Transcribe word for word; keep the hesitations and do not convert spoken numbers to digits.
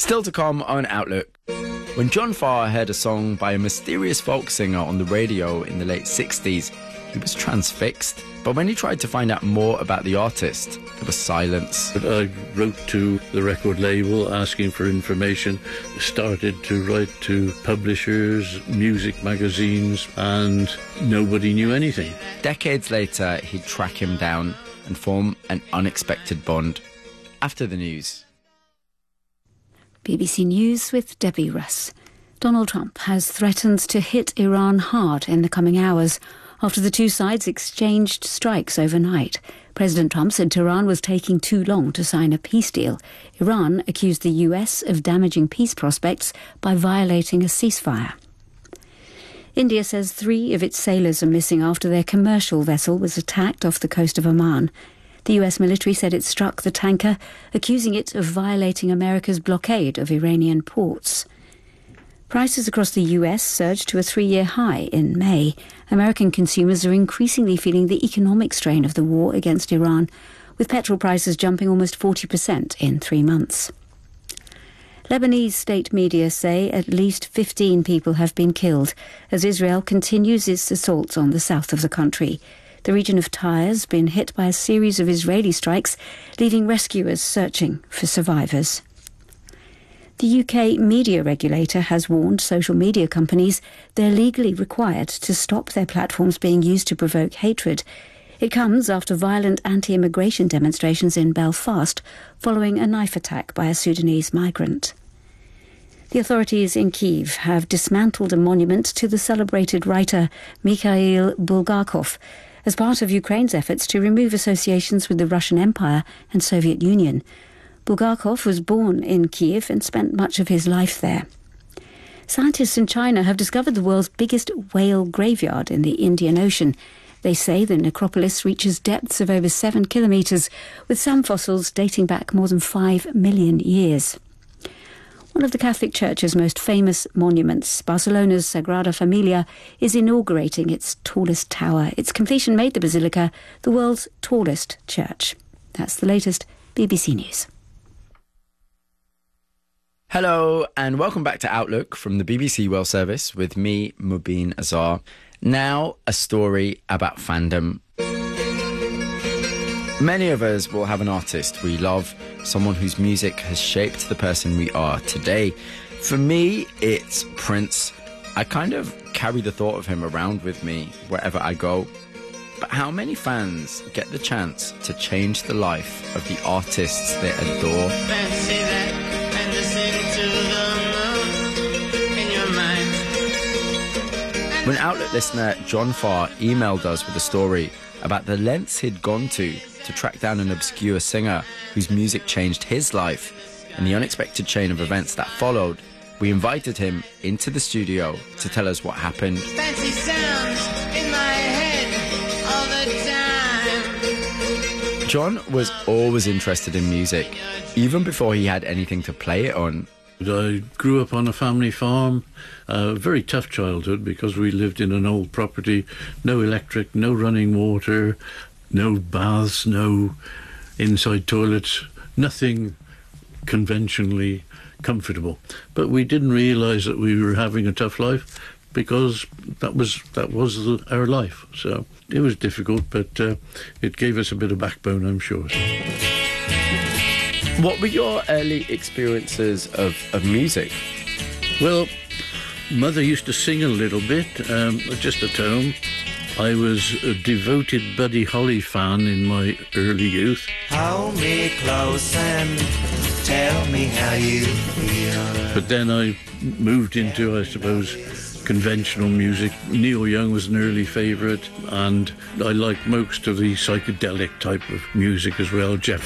Still to come on Outlook. When John Farr heard a song by a mysterious folk singer on the radio in the late sixties, he was transfixed. But when he tried to find out more about the artist, there was silence. I wrote to the record label asking for information, started to write to publishers, music magazines, and nobody knew anything. Decades later, he'd track him down and form an unexpected bond. After the news. B B C News with Debbie Russ. Donald Trump has threatened to hit Iran hard in the coming hours after the two sides exchanged strikes overnight. President Trump said Tehran was taking too long to sign a peace deal. Iran accused the U S of damaging peace prospects by violating a ceasefire. India says three of its sailors are missing after their commercial vessel was attacked off the coast of Oman. The U S military said it struck the tanker, accusing it of violating America's blockade of Iranian ports. Prices across the U S surged to a three-year high in May. American consumers are increasingly feeling the economic strain of the war against Iran, with petrol prices jumping almost forty percent in three months. Lebanese state media say at least fifteen people have been killed as Israel continues its assaults on the south of the country. The region of Tyre has been hit by a series of Israeli strikes, leaving rescuers searching for survivors. The U K media regulator has warned social media companies they're legally required to stop their platforms being used to provoke hatred. It comes after violent anti-immigration demonstrations in Belfast following a knife attack by a Sudanese migrant. The authorities in Kyiv have dismantled a monument to the celebrated writer Mikhail Bulgakov as part of Ukraine's efforts to remove associations with the Russian Empire and Soviet Union. Bulgakov was born in Kyiv and spent much of his life there. Scientists in China have discovered the world's biggest whale graveyard in the Indian Ocean. They say the necropolis reaches depths of over seven kilometres, with some fossils dating back more than five million years. One of the Catholic Church's most famous monuments, Barcelona's Sagrada Familia, is inaugurating its tallest tower. Its completion made the Basilica the world's tallest church. That's the latest B B C News. Hello and welcome back to Outlook from the B B C World Service with me, Mubin Azar. Now, a story about fandom. Many of us will have an artist we love, someone whose music has shaped the person we are today. For me, it's Prince. I kind of carry the thought of him around with me wherever I go. But how many fans get the chance to change the life of the artists they adore? Fancy that and listen to the moon in your mind. When Outlook listener John Farr emailed us with a story about the lengths he'd gone to to track down an obscure singer whose music changed his life and the unexpected chain of events that followed, we invited him into the studio to tell us what happened. Fancy sounds in my head all the time. John was always interested in music, even before he had anything to play it on. I grew up on a family farm, a very tough childhood because we lived in an old property, no electric, no running water, no baths, no inside toilets, nothing conventionally comfortable. But we didn't realise that we were having a tough life because that was that was the, our life. So it was difficult, but uh, it gave us a bit of backbone, I'm sure. What were your early experiences of, of music? Well, Mother used to sing a little bit, um, just at home. I was a devoted Buddy Holly fan in my early youth. Hold me close and tell me how you feel. But then I moved into, I suppose, conventional music. Neil Young was an early favourite, and I liked most of the psychedelic type of music as well. Jeff